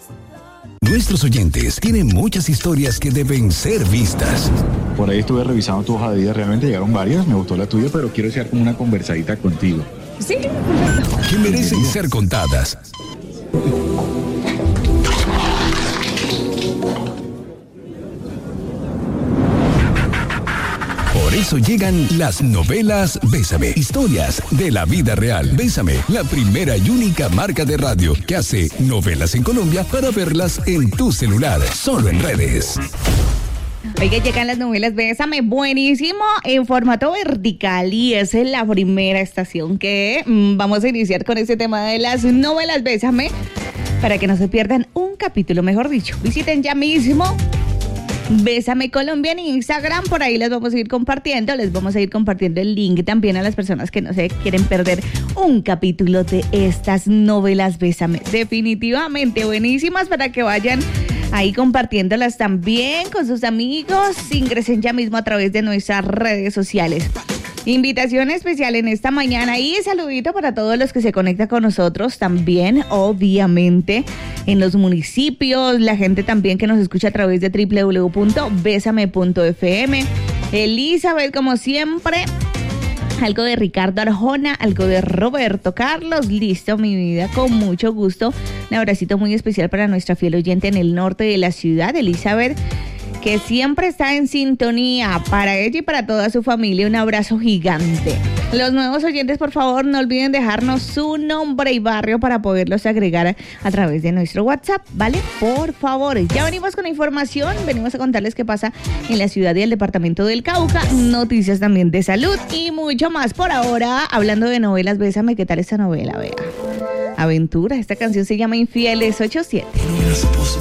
Nuestros oyentes tienen muchas historias que deben ser vistas. Por ahí estuve revisando tu hoja de vida, realmente llegaron varias, me gustó la tuya, pero quiero hacer como una conversadita contigo. Sí, perfecto. Que merecen ser contadas. Por eso llegan las novelas Bésame, historias de la vida real. Bésame, la primera y única marca de radio que hace novelas en Colombia para verlas en tu celular, solo en redes. Oiga, llegan las novelas Bésame, buenísimo, en formato vertical, y es la primera estación que vamos a iniciar con este tema de las novelas Bésame, para que no se pierdan un capítulo, mejor dicho. Visiten ya mismo Bésame Colombia en Instagram, por ahí les vamos a ir compartiendo el link también a las personas que no se quieren perder un capítulo de estas novelas Bésame. Definitivamente buenísimas, para que vayan ahí compartiéndolas también con sus amigos. Ingresen ya mismo a través de nuestras redes sociales. Invitación especial en esta mañana y saludito para todos los que se conectan con nosotros también, obviamente, en los municipios, la gente también que nos escucha a través de www.besame.fm. Elizabeth, como siempre, algo de Ricardo Arjona, algo de Roberto Carlos. Listo, mi vida, con mucho gusto. Un abracito muy especial para nuestra fiel oyente en el norte de la ciudad, Elizabeth, que siempre está en sintonía. Para ella y para toda su familia, un abrazo gigante. Los nuevos oyentes, por favor, no olviden dejarnos su nombre y barrio para poderlos agregar a través de nuestro WhatsApp, ¿vale? Por favor. Ya venimos con información, venimos a contarles qué pasa en la ciudad y el departamento del Cauca, noticias también de salud y mucho más. Por ahora, hablando de novelas, Bésame, ¿qué tal esta novela? Vea. Aventura, esta canción se llama Infieles 87.